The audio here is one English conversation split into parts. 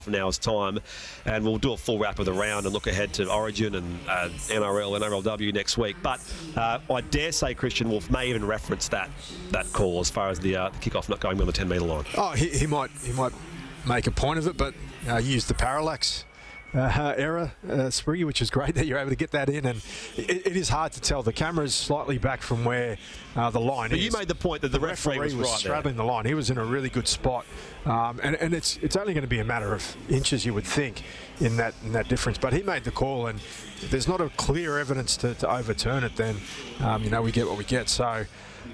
an hour's time, and we'll do a full wrap of the round and look ahead to Origin and NRL and NRLW next week. But I dare say Christian Wolf may even reference that call as far as the kickoff not going on the 10-metre line. Oh, he might make a point of it, but use the parallax error, Spriggy, which is great that you're able to get that in. And it is hard to tell. The camera's slightly back from where the line but is. You made the point that the referee was right straddling there. the line. He was in a really good spot, and it's only going to be a matter of inches, you would think, in that difference. But he made the call, and if there's not a clear evidence to overturn it, then we get what we get. So.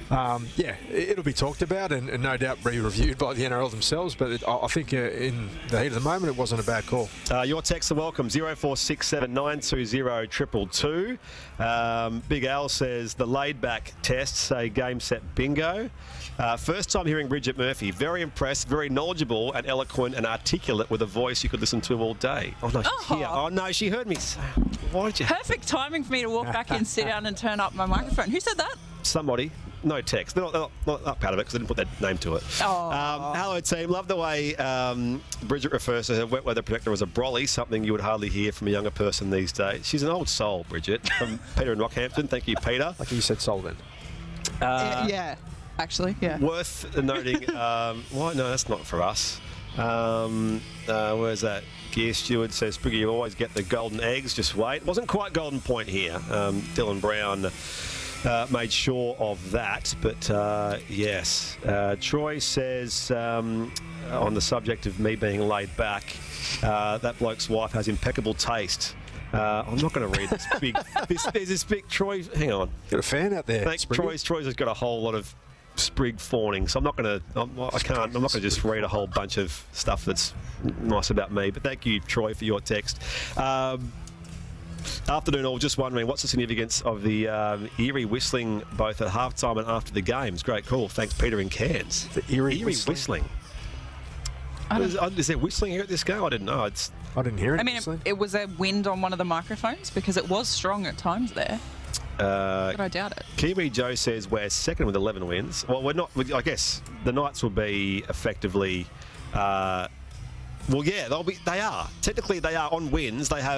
It'll be talked about and no doubt be reviewed by the NRL themselves, but I think in the heat of the moment it wasn't a bad call. Your texts are welcome, 0467 920 222. Big Al says the laid-back tests say game, set, bingo. First time hearing Bridget Murphy. Very impressed, very knowledgeable and eloquent and articulate with a voice you could listen to all day. Oh, no, she's here. Oh, no, she heard me. Why did you... Perfect timing for me to walk back in, sit down and turn up my microphone. Who said that? Somebody. No text. They're not proud of it because they didn't put their name to it. Hello, team. Love the way Bridget refers to her wet weather protector as a brolly, something you would hardly hear from a younger person these days. She's an old soul, Bridget, from Peter in Rockhampton. Thank you, Peter. Like you said, soul then. Yeah, actually, yeah. Worth noting. Why? No, that's not for us. Where's that? Gear Steward says, Spriggy, you always get the golden eggs. Just wait. Wasn't quite golden point here. Dylan Brown made sure of that, but yes. Troy says, on the subject of me being laid back, that bloke's wife has impeccable taste. I'm not going to read this big. There's this big Troy. Hang on, got a fan out there. Thanks, Troy's has got a whole lot of sprig fawning, so I'm not going to. I'm not going to just read a whole bunch of stuff that's nice about me. But thank you, Troy, for your text. Afternoon, all just wondering what's the significance of the eerie whistling both at halftime and after the games. Great call. Thanks, Peter in Cairns. The eerie whistling. Is there whistling here at this game? I didn't know. I didn't hear it. I mean, it was a wind on one of the microphones because it was strong at times there. But I doubt it. Kiwi Joe says we're second with 11 wins. Well, we're not. I guess the Knights will be effectively. Well, yeah, they are. Technically, they are on wins. They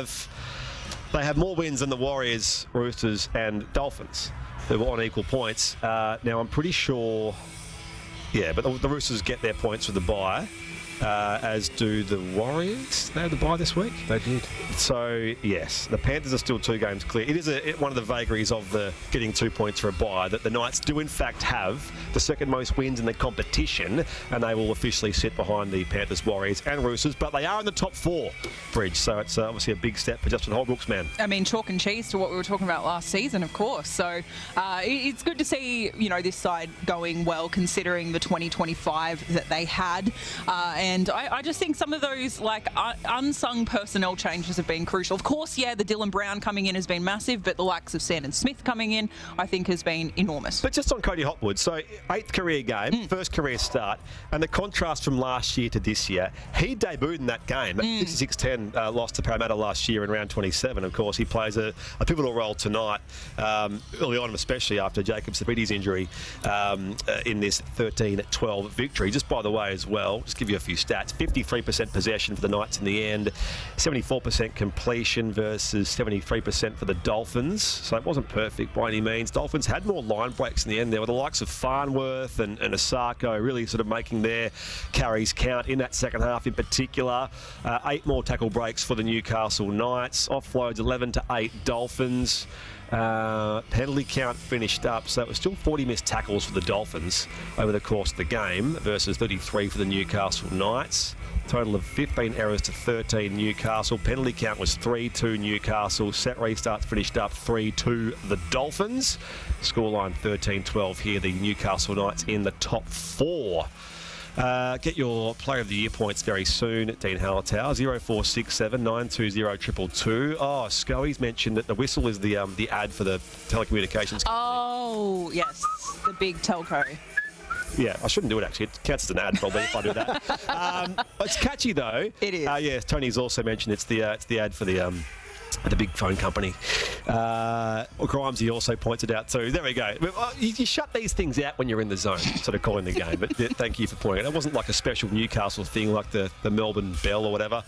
have more wins than the Warriors, Roosters and Dolphins, who are on equal points. Now, I'm pretty sure... Yeah, but the Roosters get their points with the bye, as do the Warriors. They have the bye this week? They did. So, yes, the Panthers are still 2 games clear. It is one of the vagaries of the getting 2 points for a bye that the Knights do, in fact, have the second most wins in the competition, and they will officially sit behind the Panthers, Warriors and Roosters, but they are in the top 4, Bridge, so it's obviously a big step for Justin Holbrook's man. I mean, chalk and cheese to what we were talking about last season, of course. So it's good to see, this side going well, considering the 2025 that they had. And I just think some of those unsung personnel changes have been crucial. Of course, the Dylan Brown coming in has been massive, but the likes of Sandon Smith coming in, I think, has been enormous. But just on Cody Hopwood, so 8th career game, first career start, and the contrast from last year to this year, he debuted in that game at 66-10, lost to Parramatta last year in round 27. Of course, he plays a pivotal role tonight, early on, especially after Jacob Savidi's injury in this 13-12 victory. Just by the way as well, just give you a few stats. 53% possession for the Knights in the end, 74% completion versus 73% for the Dolphins. So it wasn't perfect by any means. Dolphins had more line breaks in the end there with the likes of Farnworth and Asako really sort of making their carries count in that second half in particular. 8 more tackle breaks for the Newcastle Knights. Offloads 11-8 Dolphins. Penalty count finished up, so it was still 40 missed tackles for the Dolphins over the course of the game versus 33 for the Newcastle Knights. Total of 15 errors to 13 Newcastle. Penalty count was 3-2 Newcastle. Set restarts finished up 3-2 the Dolphins. Scoreline 13-12 here. The Newcastle Knights in the top 4. Get your Player of the Year points very soon at Dean Hallertau, 0467 920 222. Oh, Scoey's mentioned that the whistle is the ad for the telecommunications company. Oh, yes, the big telco. Yeah, I shouldn't do it actually. It counts as an ad probably if I do that. It's catchy though. It is. Yeah, Tony's also mentioned it's the ad for the the big phone company. Grimesy also pointed out too. There we go. You shut these things out when you're in the zone, sort of calling the game. But thank you for pointing it. It wasn't like a special Newcastle thing like the Melbourne Bell or whatever.